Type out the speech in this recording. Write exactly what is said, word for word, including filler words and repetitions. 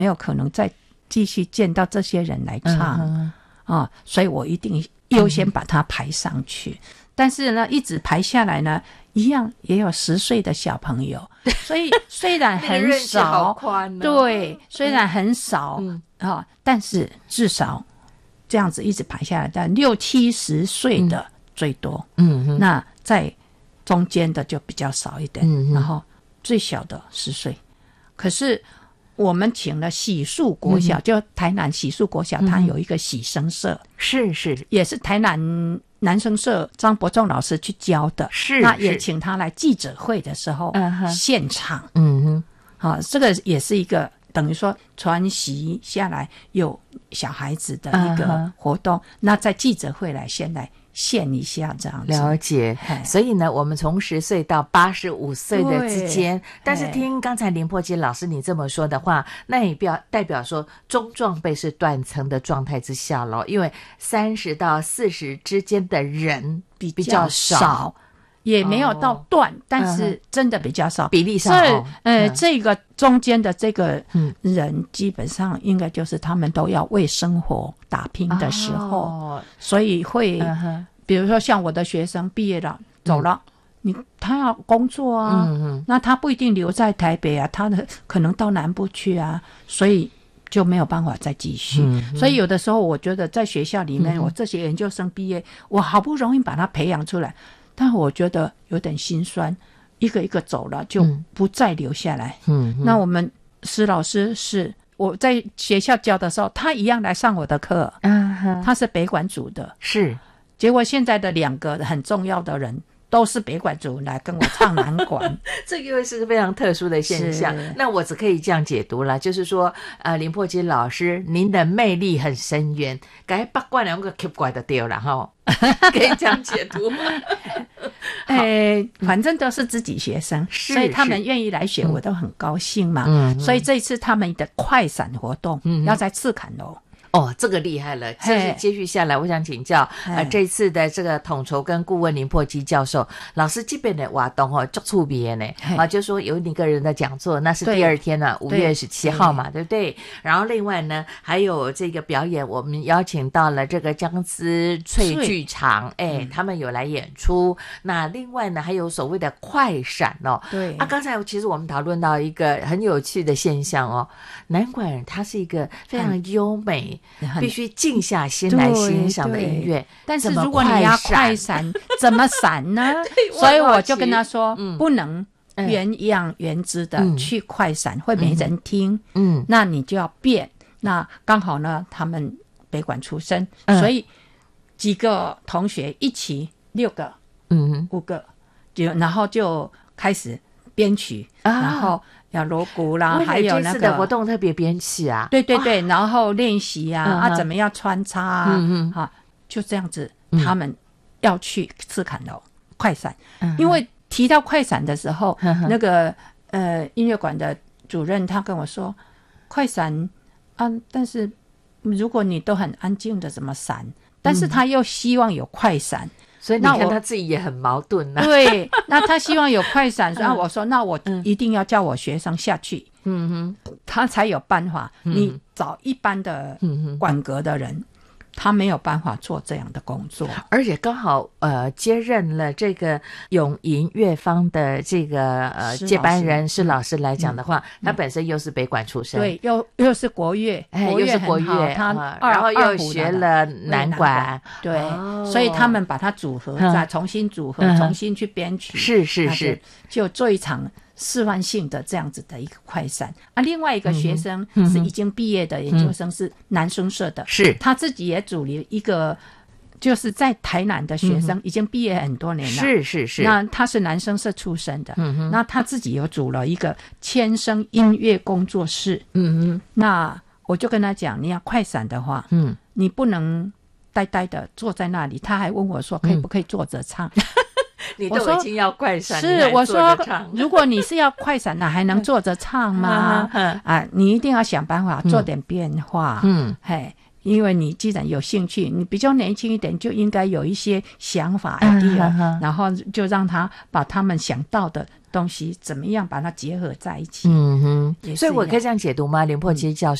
没有可能再继续见到这些人来唱、嗯啊、所以我一定优先把它排上去、嗯、但是呢一直排下来呢一样也有十岁的小朋友，所以虽然很少哦、 对，虽然很少、嗯啊、但是至少这样子一直排下来，但六七十岁的最多， 嗯嗯， 那在中间的就比较少一点，嗯，然后最小的十岁。可是我们请了喜树国小、嗯、就台南喜树国小、嗯、它有一个喜生社， 是是， 也是台南男生社张伯仲老师去教的， 是， 那也请他来记者会的时候、嗯、现场， 嗯哼， 好、啊，这个也是一个等于说传习下来有小孩子的一个活动、uh-huh. 那在记者会来先来现一下这样子， 了解。所以呢我们从十岁到八十五岁的之间，但是听刚才林珀基老师你这么说的话，那也表代表说中壮辈是断层的状态之下咯，因为三十到四十之间的人比较少， 比较少也没有到断、哦、但是真的比较少、 嗯、比例上、 哦、呃、嗯、这个中间的这个人基本上应该就是他们都要为生活打拼的时候、哦、所以会、嗯、比如说像我的学生毕业了走了、嗯、你他要工作啊、嗯嗯、那他不一定留在台北啊，他的可能到南部去啊，所以就没有办法再继续、嗯、所以有的时候我觉得在学校里面、嗯、我这些研究生毕业我好不容易把他培养出来，但我觉得有点心酸，一个一个走了就不再留下来。嗯，那我们施老师是我在学校教的时候，他一样来上我的课，嗯，他是北管组的， 是。 结果现在的两个很重要的人都是北管组来跟我唱南管这个是个非常特殊的现象，那我只可以这样解读了，就是说呃，林珀基老师您的魅力很深远，该八卦两个 keep 怪的丢了哈，可以这样解读吗？ 呃，反正都是自己学生，所以他们愿意来学我都很高兴嘛、嗯、所以这一次他们的快闪活动、嗯、要在赤坎楼哦，这个厉害了！就是接续下来，我想请教呃，这次的这个统筹跟顾问林珀基教授老师这边的活动哦，足出别呢啊，就说有一个人的讲座，那是第二天呢，五月十七号嘛， 对, 对不对？然后另外呢，还有这个表演，我们邀请到了这个江思翠剧场，哎、嗯，他们有来演出。那另外呢，还有所谓的快闪哦， 对啊，刚才其实我们讨论到一个很有趣的现象哦，南管它是一个非常优美。必须静下心来欣赏的音乐， 但是如果你要快闪怎么闪呢？所以我就跟他说、嗯、不能原样原汁的去快闪、嗯、会没人听，嗯，那你就要变。那刚好呢他们北管出身、嗯、所以几个同学一起六个嗯五个就然后就开始编曲、啊、然后要锣鼓啦，还有那个这次的活动特别编曲啊， 对对对，然后练习啊、嗯、啊怎么样穿插啊、嗯啊、就这样子、嗯、他们要去赤坎楼快闪、嗯、因为提到快闪的时候、嗯、那个呃音乐馆的主任他跟我说快闪啊，但是如果你都很安静的怎么闪，但是他又希望有快闪、嗯， 所以你看他自己也很矛盾啊。 对，那他希望有快闪，然后我说那我一定要叫我学生下去，嗯哼，他才有办法。嗯、你找一般的管阁的人、嗯，他没有办法做这样的工作。 而且刚好呃接任了这个永银乐坊的这个呃接班人施老师来讲的话、嗯，他本身又是北管出身， 对，又又是国乐，国乐又是国乐， 他、 呃、然后又学了南管， 对、哦，所以他们把它组合再、嗯、重新组合、嗯，重新去编曲， 是是是， 就做一场示范性的这样子的一个快闪啊。另外一个学生是已经毕业的研究生，是男生社的，是、嗯、他自己也组了一个，就是在台南的学生、嗯、已经毕业很多年了， 是是是， 那他是男生社出身的，嗯哼，那他自己有组了一个千声音乐工作室，嗯哼，那我就跟他讲，你要快闪的话，嗯，你不能呆呆的坐在那里。他还问我说可以不可以坐着唱、嗯你都已经要快闪， 是我说如果你是要快闪那还能坐着唱吗？啊，你一定要想办法做点变化，嗯，嘿， 因为你既然有兴趣，你比较年轻一点，就应该有一些想法 idea，、嗯、然后就让他把他们想到的东西怎么样把它结合在一起。 嗯哼，所以我可以这样解读吗？廉颇基教授